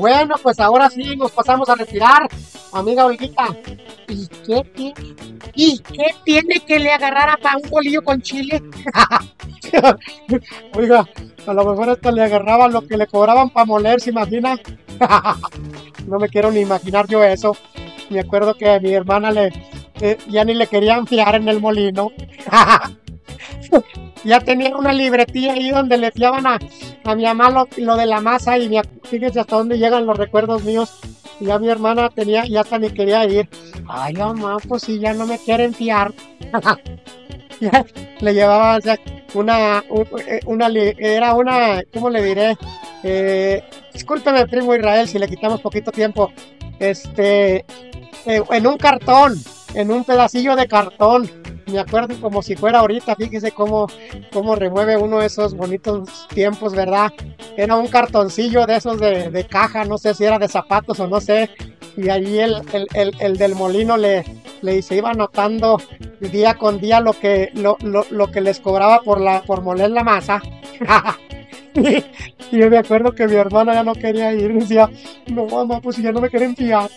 Bueno, pues ahora sí nos pasamos a retirar, amiga Olguita. ¿Y qué tiene? ¿Y qué tiene que le agarrara para un bolillo con chile? Oiga, a lo mejor hasta le agarraba lo que le cobraban para moler, ¿se imagina? No me quiero ni imaginar yo eso. Me acuerdo que a mi hermana ya ni le querían fiar en el molino. Ya tenía una libretilla ahí donde le fiaban a mi mamá lo de la masa y fíjese hasta dónde llegan los recuerdos míos. Y ya mi hermana tenía, ya hasta ni quería ir. Ay, mamá, pues si ya no me quieren fiar. Ya le llevaba, o sea, era una, ¿cómo le diré? Discúlpeme, primo Israel, si le quitamos poquito tiempo. En un cartón, en un pedacillo de cartón. Me acuerdo como si fuera ahorita, fíjese cómo remueve uno esos bonitos tiempos, ¿verdad? Era un cartoncillo de esos de caja, no sé si era de zapatos o no sé. Y ahí el del molino se iba anotando día con día lo que les cobraba por moler la masa. Y yo me acuerdo que mi hermana ya no quería ir, decía, no mamá, pues ya no me quieren fiar.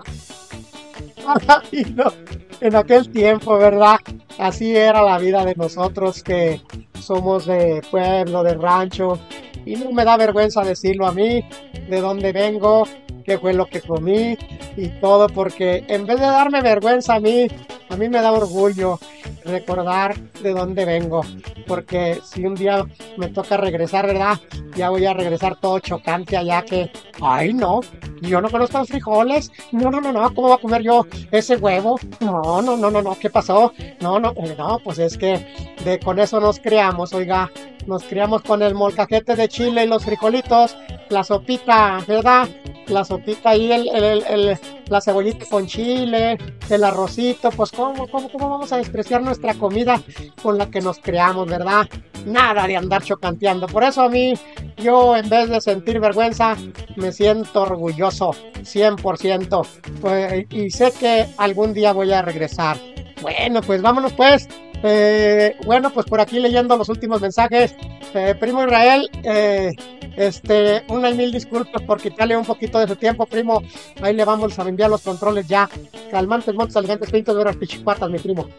Y no, en aquel tiempo, ¿verdad? Así era la vida de nosotros que somos de pueblo, de rancho. Y no me da vergüenza decirlo a mí, de dónde vengo, qué fue lo que comí y todo, porque en vez de darme vergüenza a mí me da orgullo recordar de dónde vengo, porque si un día me toca regresar, ¿verdad? Ya voy a regresar todo chocante allá que, ay no, yo no conozco los frijoles, no, ¿cómo voy a comer yo ese huevo? No, ¿qué pasó? No, pues es que con eso nos criamos, oiga, nos criamos con el molcajete de chile y los frijolitos, la sopita, ¿verdad? La sopita y la cebollita con chile, el arrocito, pues ¿cómo vamos a despreciar nuestra comida con la que nos creamos, ¿verdad? Nada de andar chocanteando. Por eso a mí, yo en vez de sentir vergüenza, me siento orgulloso, 100%. Pues, y sé que algún día voy a regresar. Bueno, pues vámonos pues. Bueno, pues por aquí leyendo los últimos mensajes. Primo Israel, una y mil disculpas por quitarle un poquito de su tiempo, primo. Ahí le vamos a enviar los controles ya. Calmantes, montes, alegentes, pintos, veras, pichicuatas, mi primo.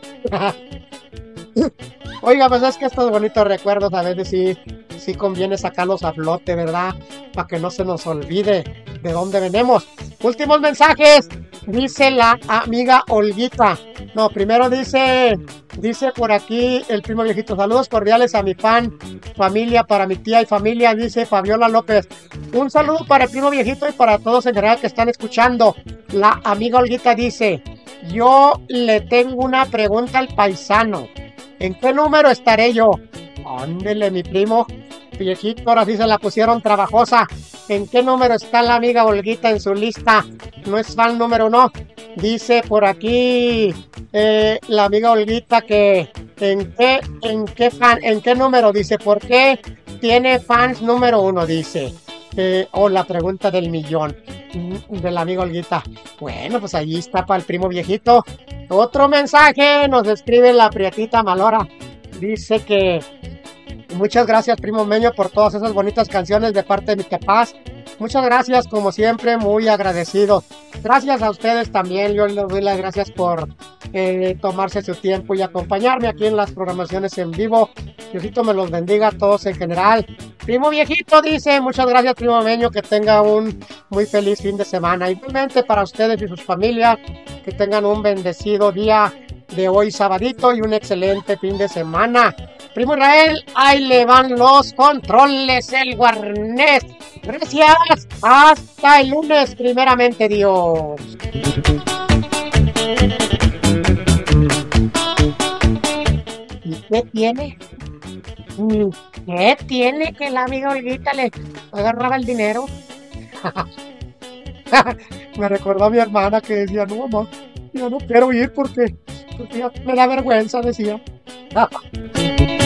Oiga, pues es que estos bonitos recuerdos a veces sí conviene sacarlos a flote, ¿verdad? Para que no se nos olvide de dónde venimos. Últimos mensajes. Dice la amiga Olguita. No, primero dice por aquí el primo viejito. Saludos cordiales a mi familia, para mi tía y familia, dice Fabiola López. Un saludo para el primo viejito y para todos en general que están escuchando. La amiga Olguita dice, yo le tengo una pregunta al paisano. ¿En qué número estaré yo? Ándele, mi primo viejito, ahora sí se la pusieron trabajosa. ¿En qué número está la amiga Olguita en su lista? No es fan número 1. Dice por aquí la amiga Olguita que ¿en qué número? Dice, ¿por qué tiene fans número 1? Dice. La pregunta del millón de la amiga Olguita. Bueno, pues allí está para el primo viejito. Otro mensaje nos escribe la prietita Malora. Dice que muchas gracias, primo Meño, por todas esas bonitas canciones de parte de mis papás. Muchas gracias, como siempre, muy agradecido. Gracias a ustedes también. Yo les doy las gracias por tomarse su tiempo y acompañarme aquí en las programaciones en vivo. Diosito me los bendiga a todos en general. Primo viejito dice, muchas gracias, primo Meño, que tenga un muy feliz fin de semana. Igualmente para ustedes y sus familias, que tengan un bendecido día de hoy sabadito y un excelente fin de semana. Primo Israel, ahí le van los controles, el guarnés. Gracias, hasta el lunes, primeramente Dios. ¿Y qué tiene? ¿Qué tiene que la amiga Olguita le agarraba el dinero? Me recordó a mi hermana que decía, no mamá, yo no quiero ir porque ya me da vergüenza, decía.